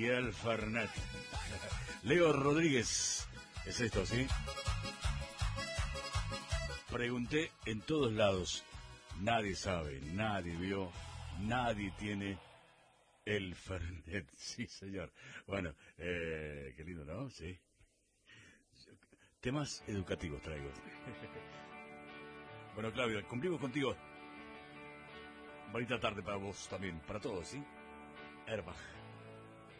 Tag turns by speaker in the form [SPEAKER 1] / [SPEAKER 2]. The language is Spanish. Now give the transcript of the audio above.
[SPEAKER 1] y el Fernet. Leo Rodríguez, es esto, ¿sí? Pregunté en todos lados, nadie sabe, nadie vio, nadie tiene el Fernet. Sí, señor. Bueno, qué lindo, ¿no? Sí. Temas educativos traigo. Bueno, Claudio, cumplimos contigo. Bonita tarde para vos también, para todos, ¿sí? Erbach.